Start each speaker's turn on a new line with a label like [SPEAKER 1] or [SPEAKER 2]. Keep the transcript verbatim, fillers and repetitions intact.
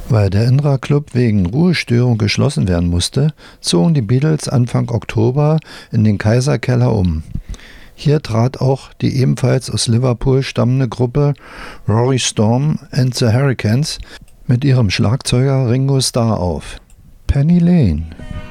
[SPEAKER 1] Weil der Indra Club wegen Ruhestörung geschlossen werden musste, zogen die Beatles Anfang Oktober in den Kaiser-Keller um. Hier trat auch die ebenfalls aus Liverpool stammende Gruppe Rory Storm and the Hurricanes mit ihrem Schlagzeuger Ringo Starr auf. Penny Lane.